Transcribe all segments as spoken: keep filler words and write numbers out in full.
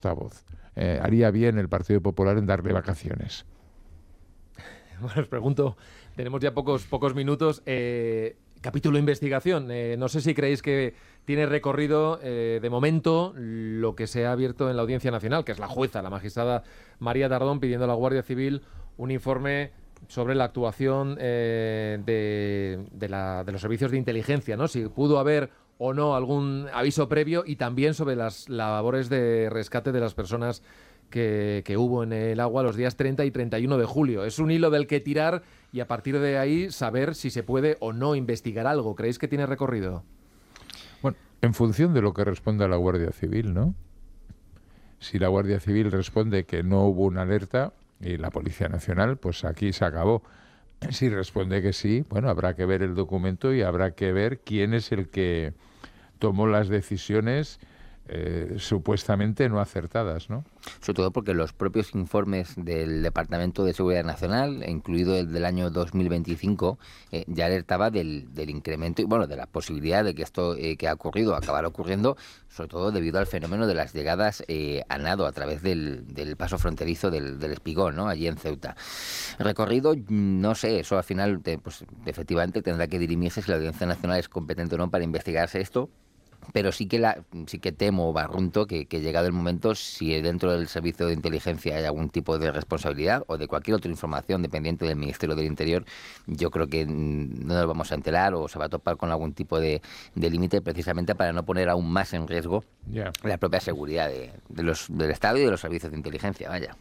portavoz. Eh, haría bien el Partido Popular en darle vacaciones. Bueno, os pregunto, tenemos ya pocos, pocos minutos. Eh, capítulo investigación. Eh, no sé si creéis que tiene recorrido, eh, de momento, lo que se ha abierto en la Audiencia Nacional, que es la jueza, la magistrada María Tardón, pidiendo a la Guardia Civil un informe sobre la actuación eh, de, de, la, de los servicios de inteligencia, ¿no? Si pudo haber o no algún aviso previo, y también sobre las labores de rescate de las personas que, que hubo en el agua los días treinta y treinta y uno de julio. Es un hilo del que tirar y a partir de ahí saber si se puede o no investigar algo. ¿Creéis que tiene recorrido? Bueno, en función de lo que responda la Guardia Civil, ¿no? Si la Guardia Civil responde que no hubo una alerta, y la Policía Nacional, pues aquí se acabó. Si responde que sí, bueno, habrá que ver el documento y habrá que ver quién es el que tomó las decisiones eh, supuestamente no acertadas, ¿no? Sobre todo porque los propios informes del Departamento de Seguridad Nacional, incluido el del año dos mil veinticinco, eh, ya alertaba del, del incremento y, bueno, de la posibilidad de que esto eh, que ha ocurrido acabara ocurriendo, sobre todo debido al fenómeno de las llegadas eh, a nado a través del, del paso fronterizo del, del Espigón, ¿no? Allí en Ceuta. Recorrido, no sé, eso al final, te, pues efectivamente tendrá que dirimirse si la Audiencia Nacional es competente o no para investigarse esto. Pero sí que la, sí que temo o barrunto que, que llegado el momento, si dentro del servicio de inteligencia hay algún tipo de responsabilidad o de cualquier otra información dependiente del Ministerio del Interior, yo creo que no nos vamos a enterar o se va a topar con algún tipo de, de límite, precisamente para no poner aún más en riesgo yeah. la propia seguridad de, de los, del Estado y de los servicios de inteligencia. Vaya.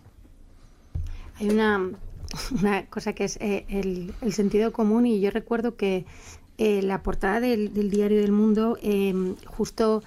Hay una, una cosa que es eh, el, el sentido común, y yo recuerdo que Eh, la portada del, del Diario del Mundo, eh, justo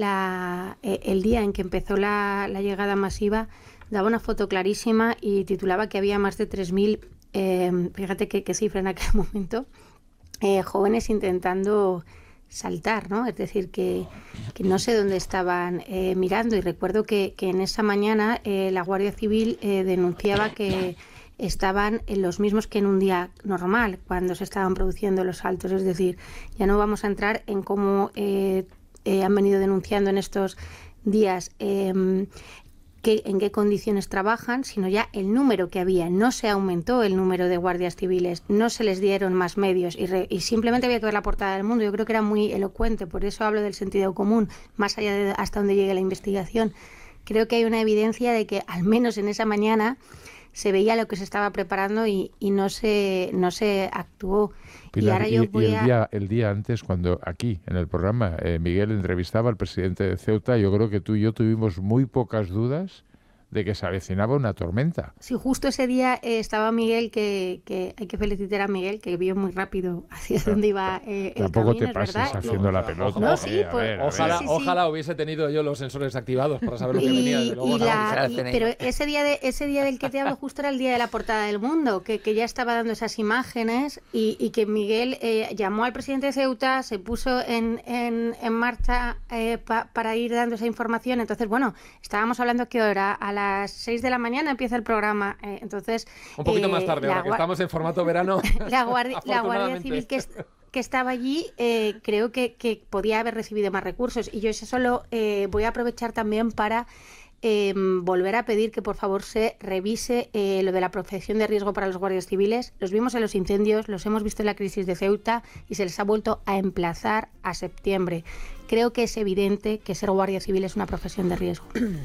la, eh, el día en que empezó la, la llegada masiva, daba una foto clarísima y titulaba que había más de tres mil, eh, fíjate qué cifra en aquel momento, eh, jóvenes intentando saltar, ¿no? Es decir, que, que no sé dónde estaban eh, mirando, y recuerdo que, que en esa mañana eh, la Guardia Civil eh, denunciaba que estaban en los mismos que en un día normal, cuando se estaban produciendo los saltos. Es decir, ya no vamos a entrar en cómo eh, eh, han venido denunciando en estos días eh, que, en qué condiciones trabajan, sino ya el número que había. No se aumentó el número de guardias civiles, no se les dieron más medios, y, re, y simplemente había que ver la portada del Mundo. Yo creo que era muy elocuente, por eso hablo del sentido común, más allá de hasta donde llegue la investigación. Creo que hay una evidencia de que, al menos en esa mañana, se veía lo que se estaba preparando y, y no se no se actuó. Pilar, y ahora yo y, voy y el, a... día, el día antes, cuando aquí, en el programa, eh, Miguel entrevistaba al presidente de Ceuta, yo creo que tú y yo tuvimos muy pocas dudas de que se avecinaba una tormenta. Sí, justo ese día eh, estaba Miguel, que, que hay que felicitar a Miguel, que vio muy rápido hacia no, dónde iba eh, el Tampoco camino, te pases ¿verdad? haciendo no, la pelota. No, sí, eh, pues, ver, ojalá, sí, sí, ojalá sí. hubiese tenido yo los sensores activados para saber lo que y, venía. Desde luego, y no, la, y, pero ese día, de, ese día del que te hablo justo era el día de la portada del Mundo, que, que ya estaba dando esas imágenes, y, y que Miguel eh, llamó al presidente de Ceuta, se puso en, en, en marcha eh, pa, para ir dando esa información. Entonces, bueno, estábamos hablando que hora, a las seis de la mañana empieza el programa, eh, entonces un poquito eh, más tarde, ahora que estamos en formato verano. la, guardia, la Guardia Civil que, es, que estaba allí eh, creo que, que podía haber recibido más recursos, y yo eso solo eh, voy a aprovechar también para eh, volver a pedir que por favor se revise eh, lo de la profesión de riesgo para los guardias civiles. Los vimos en los incendios, los hemos visto en la crisis de Ceuta y se les ha vuelto a emplazar a septiembre. Creo que es evidente que ser guardia civil es una profesión de riesgo.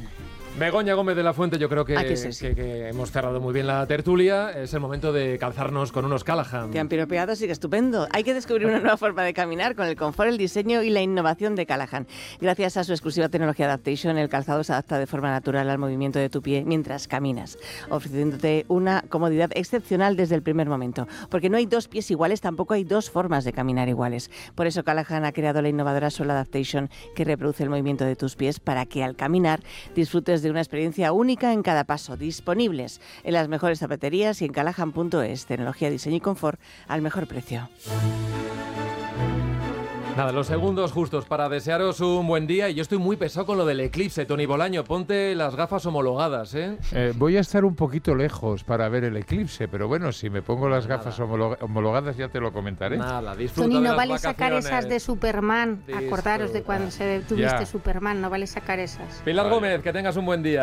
Begoña Gómez de la Fuente, yo creo que, que, sí, sí. que, que hemos cerrado muy bien la tertulia. Es el momento de calzarnos con unos Callahan. Te han piropeado, así que estupendo. Hay que descubrir una nueva forma de caminar con el confort, el diseño y la innovación de Callahan. Gracias a su exclusiva tecnología Adaptation, el calzado se adapta de forma natural al movimiento de tu pie mientras caminas, ofreciéndote una comodidad excepcional desde el primer momento. Porque no hay dos pies iguales, tampoco hay dos formas de caminar iguales. Por eso Callahan ha creado la innovadora Sole Adaptation, que reproduce el movimiento de tus pies para que al caminar disfrutes de de una experiencia única en cada paso, disponibles en las mejores zapaterías y en callahan punto es. Tecnología, diseño y confort al mejor precio. Nada, los segundos justos para desearos un buen día. Y yo estoy muy pesado con lo del eclipse, Tony Bolaño. Ponte las gafas homologadas, ¿eh? eh voy a estar un poquito lejos para ver el eclipse, pero bueno, si me pongo las Nada. gafas homolog- homologadas ya te lo comentaré. Nada, disfruta Tony, de no las vale vacaciones. sacar esas de Superman. Disfruta. Acordaros de cuando se tuviste Ya. Superman, no vale sacar esas. Pilar Vale. Gómez, que tengas un buen día.